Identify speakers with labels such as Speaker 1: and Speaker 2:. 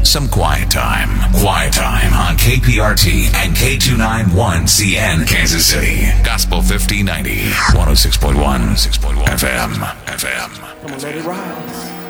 Speaker 1: some quiet time. Quiet time on KPRT and K291CN Kansas City. Gospel 1590, 106.1 FM.
Speaker 2: Come on, let it rise.